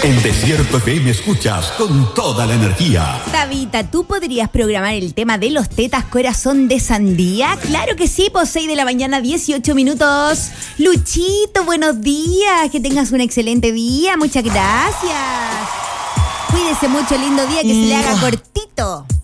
En Desierto FM escuchas con toda la energía. Tabita, ¿tú podrías programar el tema de los tetas corazón de sandía? Claro que sí, pues 6 de la mañana, 18 minutos. Luchito, buenos días, que tengas un excelente día, muchas gracias. Cuídese mucho, lindo día, que se le haga cortito.